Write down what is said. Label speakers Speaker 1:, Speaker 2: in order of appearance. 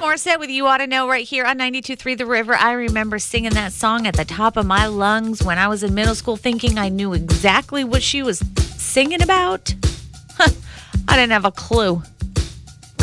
Speaker 1: Morissette with You Ought to Know right here on 92.3 The River. I remember singing that song at the top of my lungs when I was in middle school, thinking I knew exactly what she was singing about. I didn't have a clue.